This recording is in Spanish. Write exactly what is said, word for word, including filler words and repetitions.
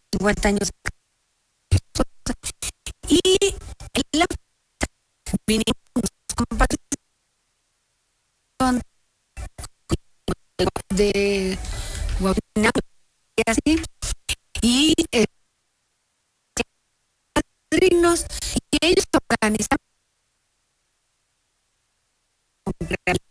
cincuenta años. Y la vinimos compartiendo de Guatemala y así, y eh, padrinos, y ellos organizan